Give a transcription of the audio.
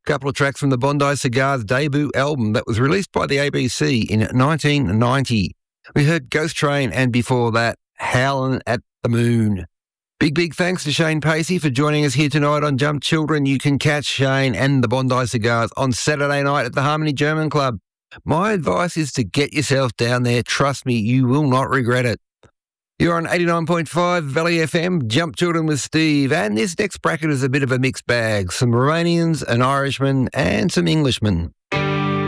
Couple of tracks from the Bondi Cigars debut album that was released by the ABC in 1990. We heard Ghost Train and before that, Howlin' at the Moon. Big thanks to Shane Pacey for joining us here tonight on Jump Children. You can catch Shane and the Bondi Cigars on Saturday night at the Harmony German Club. My advice is to get yourself down there. Trust me, you will not regret it. You're on 89.5 Valley FM, Jump Children with Steve, and this next bracket is a bit of a mixed bag. Some Romanians, an Irishman, and some Englishmen.